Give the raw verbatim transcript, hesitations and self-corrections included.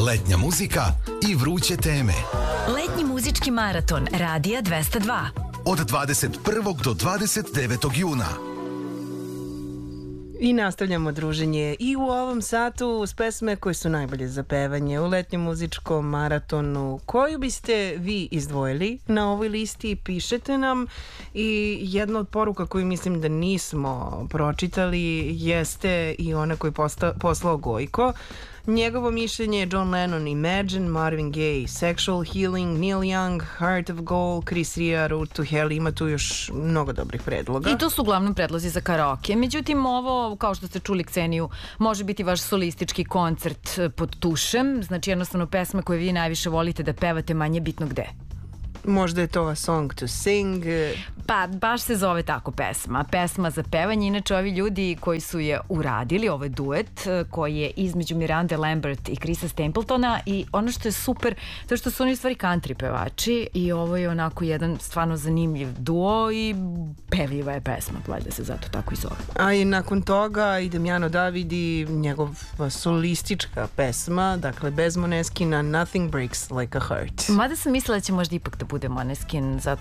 letnja muzika i vruće teme. Letnji muzički maraton Radija dvesta dva. Od dvadeset prvog do dvadeset devetog juna. I nastavljamo druženje i u ovom satu s pesme koje su najbolje za pevanje u letnjem muzičkom maratonu. Koju biste vi izdvojili na ovoj listi? Pišete nam. I jedna od poruka koju mislim da nismo pročitali jeste i ona koju je poslao Gojko. Njegovo mišljenje je John Lennon Imagine, Marvin Gaye Sexual Healing, Neil Young Heart of Gold, Chris Ria Road to Hell. Ima tu još mnogo dobrih predloga. I to su uglavnom predlozi za karaoke. Međutim, ovo, kao što ste čuli Kseniju, može biti vaš solistički koncert pod tušem. Znači jednostavno pesma koju vi najviše volite da pevate, manje bitno gde. Možda je to A Song to Sing. Pa, baš se zove tako pesma. Pesma za pevanje. Inače, ovi ljudi koji su je uradili, ovo je duet koji je između Mirande Lambert i Chrisa Stapletona, i ono što je super, to što su oni u stvari country pevači i ovo je onako jedan stvarno zanimljiv duo i pevljiva je pesma, valjda se zato tako i zove. A i nakon toga i Damjano Davidi, njegova solistička pesma, dakle bez Måneskin, Nothing Breaks Like a Heart. Mada sam mislila da će možda ipak da bude Måneskin, zato